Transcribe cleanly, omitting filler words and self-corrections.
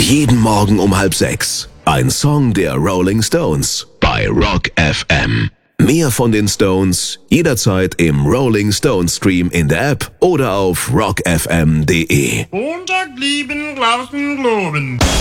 Jeden Morgen um 5:30. Ein Song der Rolling Stones bei Rock FM. Mehr von den Stones jederzeit im Rolling Stones Stream in der App oder auf rockfm.de. Montag lieben, Glauben, Globen.